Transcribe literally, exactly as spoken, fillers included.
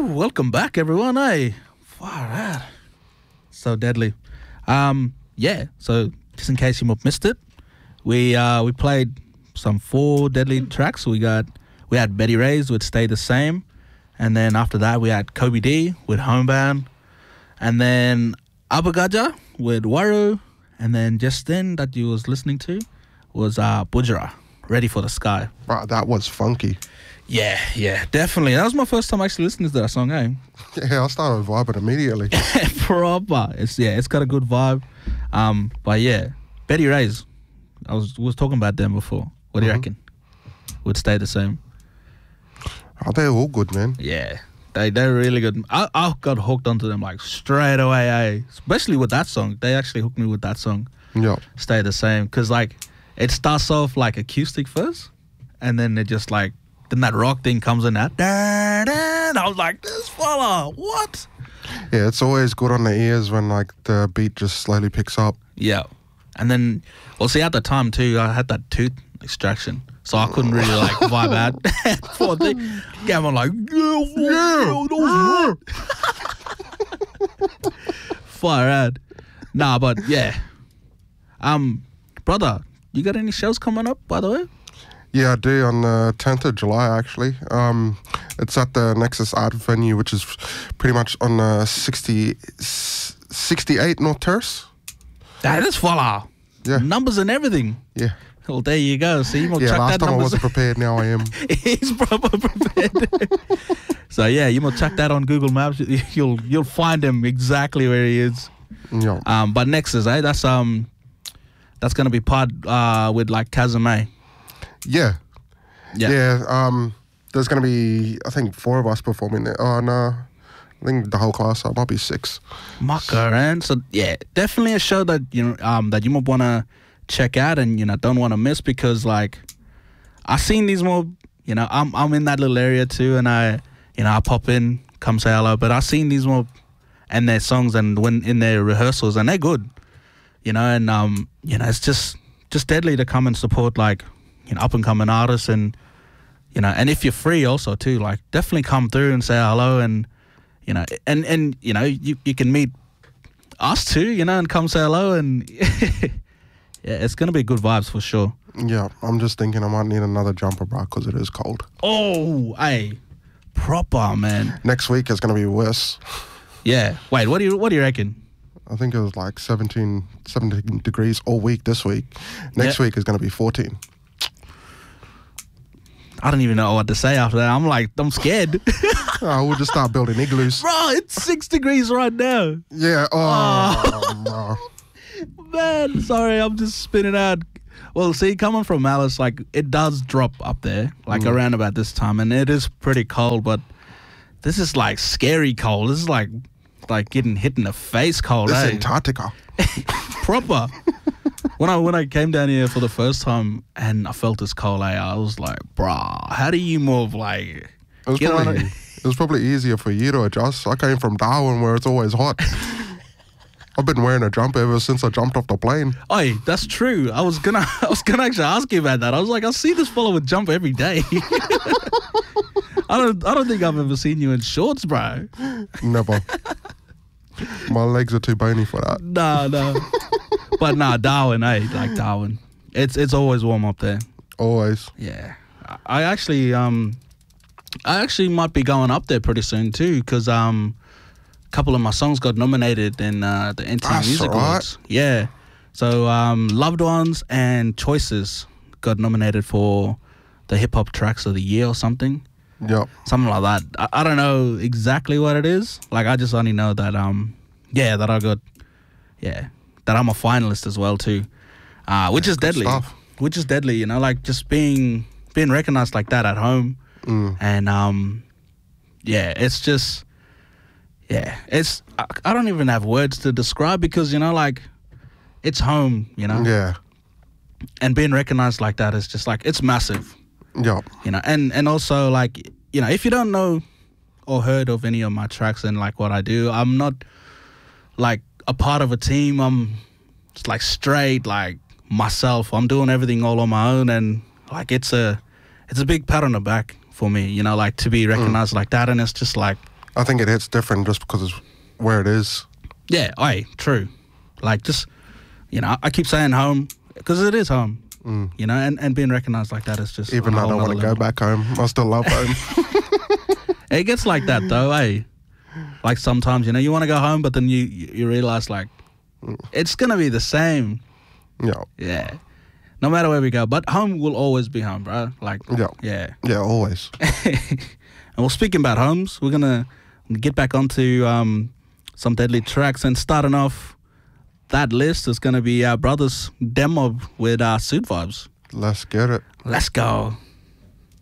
Woo, welcome back, everyone. Hey, far out. So deadly. Um, yeah. So just in case you missed it, we uh we played some four deadly tracks. We got we had Betty Ray's with "Stay the Same," and then after that we had Kobe D with "Homebound," and then Abagaja with "Waru," and then just then that you was listening to was uh Bujara, "Ready for the Sky." Wow, that was funky. Yeah, yeah, definitely. That was my first time actually listening to that song, eh? Yeah, I started vibing immediately. Proper. It's yeah, it's got a good vibe. Um, but yeah, Betty Ray's. I was was talking about them before. What do you Mhm. reckon? Would stay the same? Oh, they're all good, man. Yeah, they they're really good. I I got hooked onto them like straight away, eh? Especially with that song. They actually hooked me with that song. Yeah. Stay the Same, because like it starts off like acoustic first, and then it just like then that rock thing comes in that. Da, da, and I was like, this fella, what? Yeah, it's always good on the ears when like the beat just slowly picks up. Yeah. And then, well, see, at the time too, I had that tooth extraction, so I couldn't really like vibe out. Poor thing. Yeah, I'm like, yeah, yeah, yeah. Far out. Nah, but yeah. Um, brother, you got any shows coming up, by the way? Yeah, I do on the tenth of July, actually. Um, it's at the Nexus Art venue, which is pretty much on uh, sixty, sixty-eight North Terrace. That is fella. Yeah. Numbers and everything. Yeah. Well, there you go. See, you Yeah, chuck last that time I numbers. wasn't prepared, now I am. He's proper prepared. So yeah, you must check that on Google Maps. You'll you'll find him exactly where he is. Yeah. Um, but Nexus, eh? That's um, that's gonna be part uh with like Kazame. Yeah. Yeah. Yeah. Um, there's going to be, I think, four of us performing there. Oh, no. I think the whole class, so it might be six. Mucker, and so yeah, definitely a show that you know um that you might wanna check out and you know don't want to miss, because like I seen these more, you know I'm I'm in that little area too, and I you know I pop in, come say hello, but I seen these more and their songs and when in their rehearsals, and they're good, you know, and um you know it's just just deadly to come and support like you know up and coming artists, and you know and if you're free also too, like definitely come through and say hello, and you know and and you know you you can meet us too, you know, and come say hello, and yeah, it's gonna be good vibes for sure. Yeah, I'm just thinking I might need another jumper bra because it is cold. Oh, hey, proper man. Next week is going to be worse. Yeah. Wait, what do you what do you reckon? I think it was like seventeen, seventeen degrees all week this week. Next Yeah. week is going to be fourteen. I don't even know what to say after that. I'm like, I'm scared. Oh, we'll just start building igloos. Bro, it's six degrees right now. Yeah. Oh, no. Man, sorry, I'm just spinning out. Well, see, coming from Alice, like, it does drop up there, like, Mm. around about this time, and it is pretty cold, but this is, like, scary cold. This is, like, like getting hit in the face cold, This eh? is Antarctica. Proper. When I when I came down here for the first time and I felt this cold, eh, I was like, bruh, how do you move, like... It was, Get on probably, it. it was probably easier for you to adjust. I came from Darwin where it's always hot. I've been wearing a jumper ever since I jumped off the plane. Oi, that's true. I was gonna I was gonna actually ask you about that. I was like, I see this fella with jump every day. I don't I don't think I've ever seen you in shorts, bro. Never. My legs are too bony for that. Nah, no. But nah, Darwin, eh? Like Darwin. It's it's always warm up there. Always. Yeah. I- I actually um I actually might be going up there pretty soon too, because um a couple of my songs got nominated in uh, the N T That's Music right. Awards. Yeah. So um Loved Ones and Choices got nominated for the hip hop tracks of the year or something. Yep. Something like that. I, I don't know exactly what it is. Like I just only know that um yeah, that I got yeah, that I'm a finalist as well too. Uh which is Good deadly. stuff. Which is deadly, you know, like just being being recognized like that at home. Mm. And um yeah, it's just yeah, it's I, I don't even have words to describe, because you know like it's home, you know. Yeah. And being recognized like that is just like it's massive. Yep. You know, and and also like, you know, if you don't know or heard of any of my tracks and like what I do, I'm not like a part of a team. I'm just like straight like myself. I'm doing everything all on my own, and like it's a it's a big pat on the back for me, you know, like to be recognized mm. like that. And it's just like I think it hits different just because it's where it is. Yeah, aye, true. Like, just, you know, I keep saying home because it is home. Mm. You know, and, and being recognized like that is just... Even though I don't want to go back home, I still love home. It gets like that though, eh? Like sometimes, you know, you want to go home, but then you, you realize, like, mm. it's going to be the same. Yeah. Yeah. No matter where we go. But home will always be home, bro. Like, yeah. Yeah. Yeah, always. And well, speaking about homes, we're going to get back onto um, some deadly tracks. And starting off that list is going to be our brother's demo with uh, Suit Vibes. Let's get it. Let's go.